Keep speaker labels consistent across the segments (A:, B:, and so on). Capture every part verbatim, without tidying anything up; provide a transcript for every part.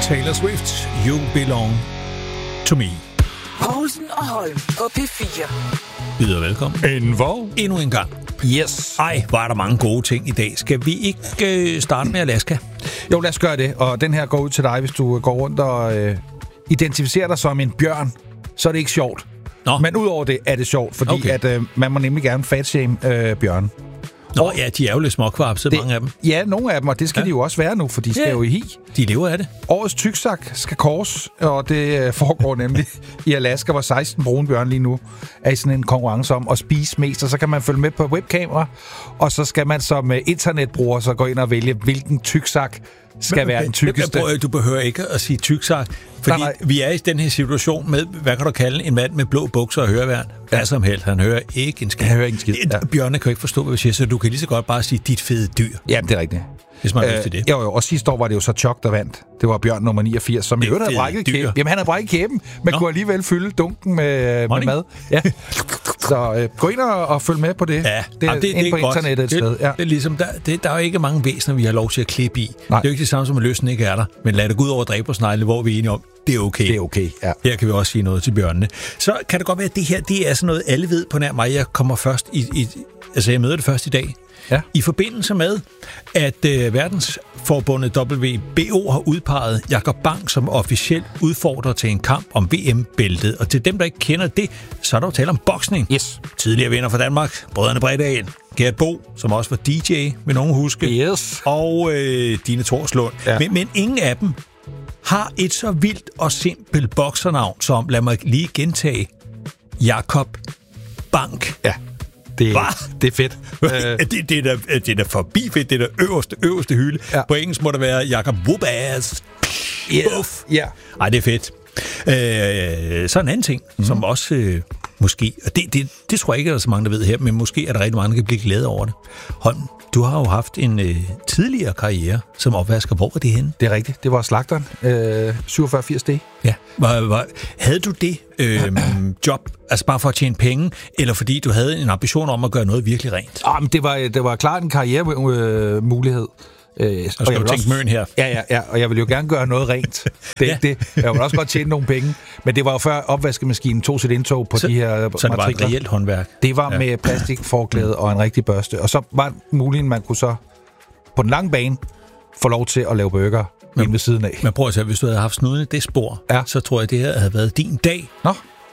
A: Taylor Swift, You Belong to Me.
B: Poulsen og Holm på P fire.
A: Byder velkommen.
C: En hvor?
A: Endnu en gang.
C: Yes.
A: Ej, hvor er der mange gode ting i dag. Skal vi ikke øh, starte med Alaska?
C: Jo, lad os gøre det. Og den her går ud til dig, hvis du går rundt og øh, identificerer dig som en bjørn. Så er det ikke sjovt.
A: Nå.
C: Men udover det er det sjovt, fordi
A: Okay.
C: at, øh, man må nemlig gerne fatshame øh, bjørn.
A: Nå ja, de er jo lidt småkvarpsede, mange af dem.
C: Ja, nogle af dem, og det skal
A: Ja.
C: de jo også være nu, for de skal
A: Ja.
C: jo i hi.
A: De lever af det.
C: Årets tyksak skal kors, og det øh, foregår nemlig i Alaska, hvor seksten brunbjørn lige nu er i sådan en konkurrence om at spise mest, og så kan man følge med på webkamera, og så skal man som øh, internetbruger så gå ind og vælge, hvilken tyksak skal være den tykkeste.
A: Du behøver ikke at sige tyksak, fordi
C: Nej, nej.
A: vi er i den her situation med, hvad kan du kalde en mand med blå bukser og høreværn? Hvad som helst, han hører ikke en skid.
C: Han hører ikke en skid, ja.
A: Bjørne kan jo ikke forstå, hvad vi siger, så du kan lige så godt bare sige, dit fede dyr,
C: Jamen, det er rigtigt.
A: hvis man har lyst til det.
C: Jo, jo, og sidste år var det jo så Chuck, der vandt. Det var bjørn nummer niogfirs, som i
A: Det er
C: øvrigt havde
A: fede
C: brækket
A: dyr.
C: kæben. Jamen, han havde brækket kæben, men
A: Nå.
C: kunne alligevel fylde dunken med, med
A: Honning.
C: mad. Ja. Så øh, gå ind og, og følg med på det.
A: Ja,
C: det er,
A: jamen, det,
C: ind
A: det
C: på
A: er godt.
C: internettet et
A: det,
C: sted. Ja.
A: Det er ligesom, der, det, der er jo ikke mange væsener, vi har lov til at klippe i.
C: Nej.
A: Det er jo ikke det samme som, at løsen ikke er der. Men lad det gå ud over dræbersnegle, hvor vi er enige om, det er okay.
C: Det er okay, ja.
A: Her kan vi også sige noget til bjørnene. Så kan det godt være, at det her det er sådan noget, alle ved på nær mig. Jeg kommer først i, i altså jeg møder det først i dag.
C: Ja.
A: I forbindelse med, at øh, verdensforbundet W B O har udpeget Jakob Bang som officiel udfordrer til en kamp om V M-bæltet. Og til dem, der ikke kender det, så er der jo tale om boksning.
C: Yes.
A: Tidligere vinder fra Danmark, brødrene Bredal, Gert Bo, som også var D J, vil nogen huske,
C: Yes.
A: og øh, Dine Torslund.
C: Ja.
A: Men, men ingen af dem har et så vildt og simpelt boksernavn som, lad mig lige gentage, Jakob Bank.
C: Ja. Det,
A: Hva?
C: det er fedt. Øh,
A: det, det, er da, det er da forbi fedt, det er da øverste, øverste hylde.
C: Ja.
A: På engelsk må det være Jakob Whoop-ass. Buff.
C: ja.
A: Ej, det er fedt. Øh, så en anden ting, mm. som også øh, måske, og det, det, det tror jeg ikke, er der så mange, der ved her, men måske er der rigtig mange, der kan blive glade over det. Holm, du har jo haft en øh, tidligere karriere som opvasker. Hvor var det henne?
C: Det er rigtigt. Det var slagteren. Øh, syvogfyrre firs D.
A: Ja. Var, var, havde du det øh, job, altså bare for at tjene penge, eller fordi du havde en ambition om at gøre noget virkelig rent?
C: Ah, men det var, det var klart en karrieremulighed. Øh,
A: Og skal du tænke møn her?
C: Ja, ja, ja, og jeg ville jo gerne gøre noget rent. Det er
A: Ja.
C: ikke det. Jeg ville også godt tjene nogle penge. Men det var jo før opvaskemaskinen tog sit indtog på
A: Så-
C: de her
A: Så det var et
C: matrikler.
A: reelt håndværk?
C: Det var
A: Ja.
C: med plastikforklæde og en rigtig børste. Og så var muligt, man kunne så på den lange bane få lov til at lave burger
A: Men-
C: inde ved siden af.
A: Men prøv at se, hvis du havde haft snuden i det spor,
C: Ja.
A: så tror jeg, det her havde været din dag.
C: Nå,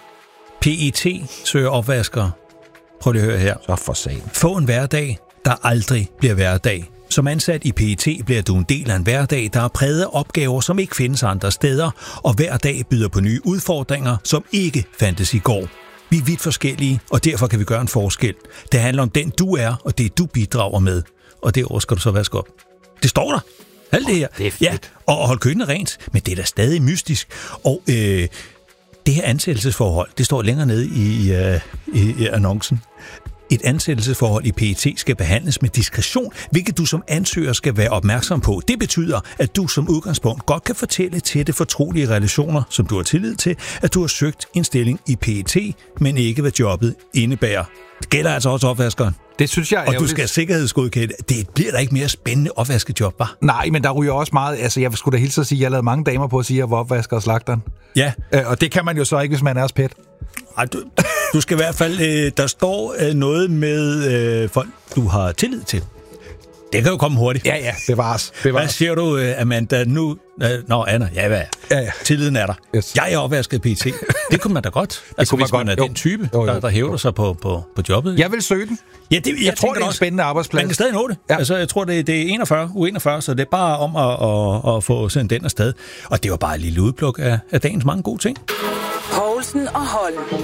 A: P E T søger opvaskere. Prøv lige at høre her.
C: så for sagen.
A: Få en hverdag, der aldrig bliver hverdag. Som ansat i P E T bliver du en del af en hverdag, der er præget af opgaver, som ikke findes andre steder, og hver dag byder på nye udfordringer, som ikke fandtes i går. Vi er vidt forskellige, og derfor kan vi gøre en forskel. Det handler om den, du er, og det, du bidrager med. Og derovre skal du så vaske op. Det står der. Alt det her.
C: Det er fedt.
A: Ja, og, og hold køkkenet rent, men det er da stadig mystisk. Og øh, det her ansættelsesforhold, det står længere nede i, øh, i, i annoncen. Et ansættelsesforhold i P E T skal behandles med diskretion, hvilket du som ansøger skal være opmærksom på. Det betyder, at du som udgangspunkt godt kan fortælle til det fortrolige relationer, som du har tillid til, at du har søgt en stilling i P E T, men ikke hvad jobbet indebærer. Det gælder altså også opvaskeren.
C: Det synes jeg er
A: Og du
C: ærgerligt.
A: skal have sikkerhedsgodkende. Det bliver da ikke mere spændende opvaskejob, hva'?
C: Nej, men der ryger også meget. Altså, jeg skulle da hilse at sige, at jeg lavede mange damer på at sige, at jeg var opvasker og slagteren.
A: Ja.
C: Øh, og det kan man jo så ikke, hvis man er spæt.
A: Ej, du, du skal i hvert fald... Øh, der står øh, noget med øh, folk, du har tillid til. Det kan jo komme hurtigt.
C: Ja, ja, bevares.
A: Hvad
C: bevares.
A: siger du, øh, Amanda, nu? Øh, Nå, Anna, ja, hvad?
C: Ja, ja.
A: Tilliden er der.
C: Yes.
A: Jeg er opvasket P E T. Det kunne man da godt. Altså,
C: kunne man
A: hvis man
C: godt.
A: er
C: Jo.
A: den type,
C: Jo, jo.
A: der, der hævder sig på, på, på jobbet.
C: Jeg vil søge den.
A: Ja, det, jeg,
C: Jeg tror,
A: tænker
C: det er en
A: også,
C: spændende arbejdsplads.
A: man kan stadig nå det.
C: Ja.
A: Altså, jeg tror, det, det er enogfyrre, u enogfyrre, så det er bare om at, at, at få sendt den afsted. Og det var bare et lille udpluk af, af dagens mange gode ting.
B: Poulsen og Holm.